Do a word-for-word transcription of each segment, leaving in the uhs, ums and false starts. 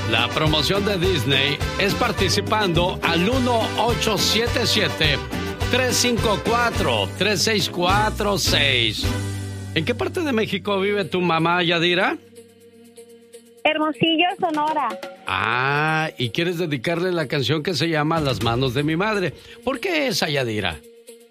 La promoción de Disney es participando al uno ocho siete siete, tres cinco cuatro, tres seis cuatro seis. ¿En qué parte de México vive tu mamá, Yadira? Hermosillo, Sonora. Ah, y quieres dedicarle la canción que se llama Las manos de mi madre. ¿Por qué esa, Yadira?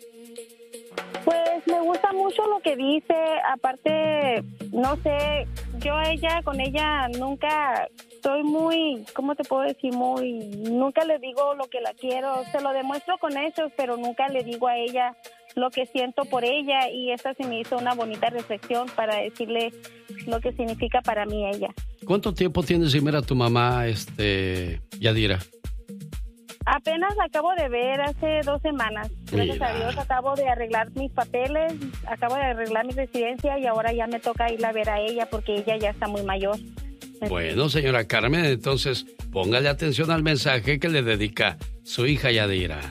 Pues me gusta mucho lo que dice. Aparte, no sé, yo a ella, con ella nunca soy muy, ¿cómo te puedo decir? Muy, nunca le digo lo que la quiero. Se lo demuestro con hechos, pero nunca le digo a ella lo que siento por ella, y esta se me hizo una bonita reflexión para decirle lo que significa para mí ella. ¿Cuánto tiempo tienes sin ver a tu mamá, este, Yadira? Apenas la acabo de ver hace dos semanas. Gracias Mira. a Dios acabo de arreglar mis papeles, acabo de arreglar mi residencia y ahora ya me toca ir a ver a ella porque ella ya está muy mayor. Bueno, señora Carmen, entonces póngale atención al mensaje que le dedica su hija Yadira.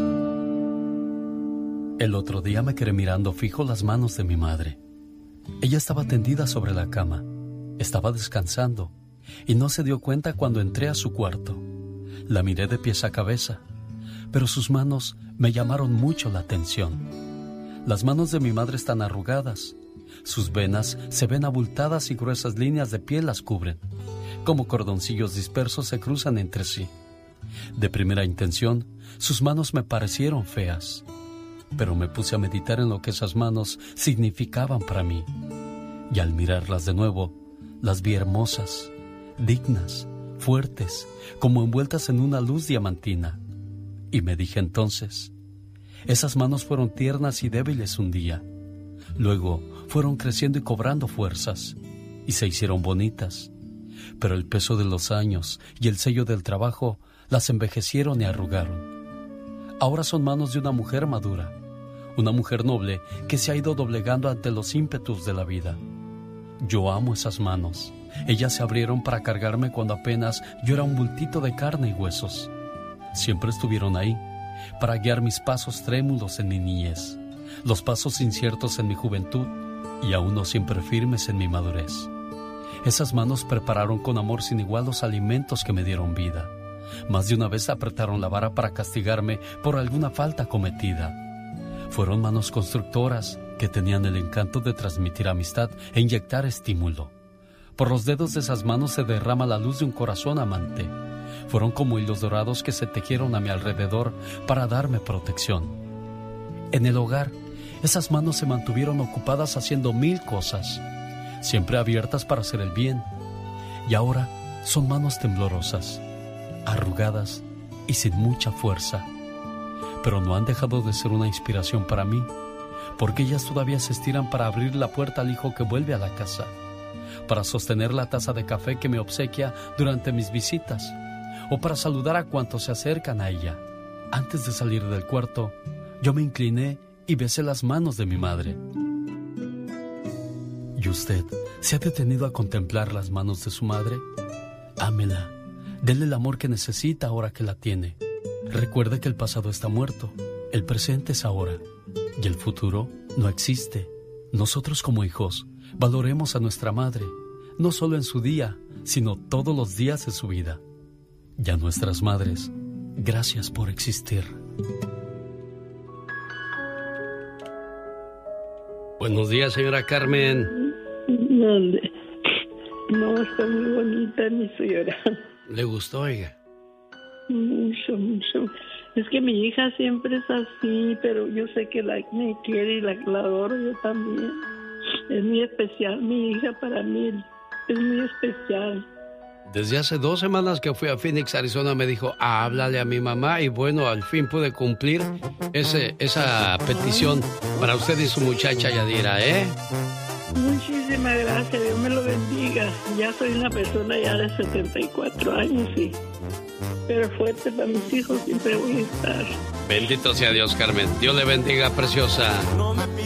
El otro día me quedé mirando fijo las manos de mi madre. Ella estaba tendida sobre la cama, estaba descansando y no se dio cuenta cuando entré a su cuarto. La miré de pies a cabeza, pero sus manos me llamaron mucho la atención. Las manos de mi madre están arrugadas, sus venas se ven abultadas y gruesas líneas de piel las cubren. Como cordoncillos dispersos se cruzan entre sí. De primera intención, sus manos me parecieron feas, pero me puse a meditar en lo que esas manos significaban para mí. Y al mirarlas de nuevo, las vi hermosas, dignas, fuertes, como envueltas en una luz diamantina. Y me dije entonces, esas manos fueron tiernas y débiles un día. Luego fueron creciendo y cobrando fuerzas, y se hicieron bonitas. Pero el peso de los años y el sello del trabajo las envejecieron y arrugaron. Ahora son manos de una mujer madura, una mujer noble que se ha ido doblegando ante los ímpetus de la vida. Yo amo esas manos. Ellas se abrieron para cargarme cuando apenas yo era un bultito de carne y huesos. Siempre estuvieron ahí, para guiar mis pasos trémulos en mi niñez, los pasos inciertos en mi juventud y aún no siempre firmes en mi madurez. Esas manos prepararon con amor sin igual los alimentos que me dieron vida. Más de una vez apretaron la vara para castigarme por alguna falta cometida. Fueron manos constructoras que tenían el encanto de transmitir amistad e inyectar estímulo. Por los dedos de esas manos se derrama la luz de un corazón amante. Fueron como hilos dorados que se tejieron a mi alrededor para darme protección. En el hogar, esas manos se mantuvieron ocupadas haciendo mil cosas, siempre abiertas para hacer el bien. Y ahora son manos temblorosas, arrugadas y sin mucha fuerza. Pero no han dejado de ser una inspiración para mí, porque ellas todavía se estiran para abrir la puerta al hijo que vuelve a la casa, para sostener la taza de café que me obsequia durante mis visitas, o para saludar a cuantos se acercan a ella. Antes de salir del cuarto, yo me incliné y besé las manos de mi madre. ¿Y usted se ha detenido a contemplar las manos de su madre? Ámela, dele el amor que necesita ahora que la tiene. Recuerde que el pasado está muerto, el presente es ahora y el futuro no existe. Nosotros como hijos valoremos a nuestra madre, no solo en su día, sino todos los días de su vida. Y a nuestras madres, gracias por existir. Buenos días, señora Carmen. No, no, está muy bonita mi señora. ¿Le gustó, oiga? Mucho, mucho. Es que mi hija siempre es así, pero yo sé que la me quiere y la, la adoro yo también. Es muy especial, mi hija para mí es muy especial. Desde hace dos semanas que fui a Phoenix, Arizona, me dijo, ah, háblale a mi mamá, y bueno, al fin pude cumplir ese, esa petición para usted y su muchacha Yadira, ¿eh? Muchísimas gracias, Dios me lo bendiga. Ya soy una persona ya de setenta y cuatro años, sí. Pero fuerte para mis hijos siempre voy a estar. Bendito sea Dios, Carmen. Dios le bendiga, preciosa.